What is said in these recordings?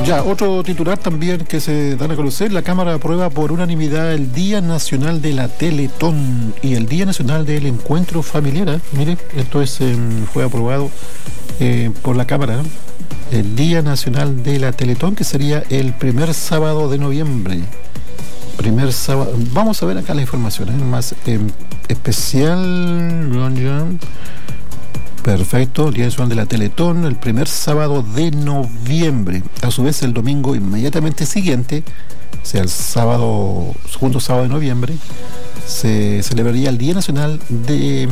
Ya, otro titular también que se dan a conocer: la Cámara aprueba por unanimidad el Día Nacional de la Teletón y el Día Nacional del Encuentro Familiar. Mire, esto fue aprobado por la Cámara, ¿no? El Día Nacional de la Teletón, que sería el primer sábado de noviembre. Primer sábado. Vamos a ver acá la información, más especial. Perfecto, Día Nacional de la Teletón, el primer sábado de noviembre. A su vez, el domingo inmediatamente siguiente, o sea, el segundo sábado de noviembre, se celebraría el Día Nacional de...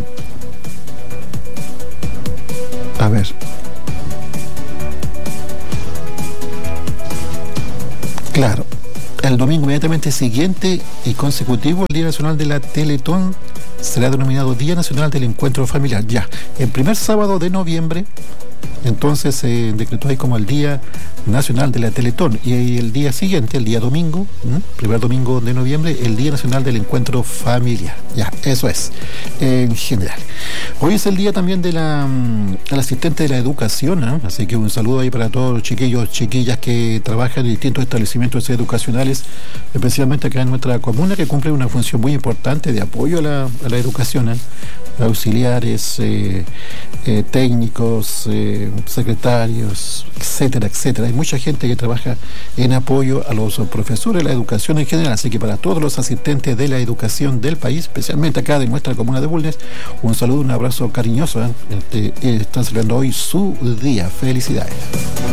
Claro, el domingo inmediatamente siguiente y consecutivo, el Día Nacional de la Teletón será denominado Día Nacional del Encuentro Familiar. Ya, el primer sábado de noviembre, entonces se decretó ahí como el Día Nacional de la Teletón, y el día siguiente, el día domingo, primer domingo de noviembre, el Día Nacional del Encuentro Familiar. Ya, eso es, en general. Hoy es el día también del asistente de la educación, ¿eh? Así que un saludo ahí para todos los chiquillos, chiquillas que trabajan en distintos establecimientos educacionales, especialmente acá en nuestra comuna, que cumplen una función muy importante de apoyo a la educación, ¿eh? Auxiliares, técnicos, secretarios, etcétera, etcétera. Hay mucha gente que trabaja en apoyo a los profesores, a la educación en general. Así que para todos los asistentes de la educación del país, especialmente acá de nuestra comuna de Bulnes, un saludo, un abrazo cariñoso, ¿eh? Están celebrando hoy su día. Felicidades.